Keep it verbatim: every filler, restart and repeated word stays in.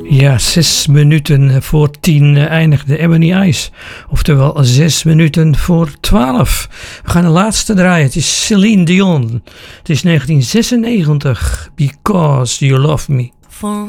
Ja, zes minuten voor tien eindigde Ebony Eyes. Oftewel zes minuten voor twaalf. We gaan de laatste draaien. Het is Celine Dion. Het is negentien zesennegentig. Because You Love Me. For